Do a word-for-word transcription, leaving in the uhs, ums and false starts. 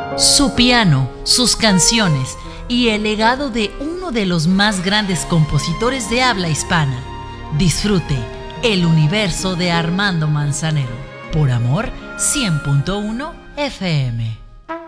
Su piano, sus canciones y el legado de uno de los más grandes compositores de habla hispana. Disfrute el universo de Armando Manzanero por Amor cien punto uno F M.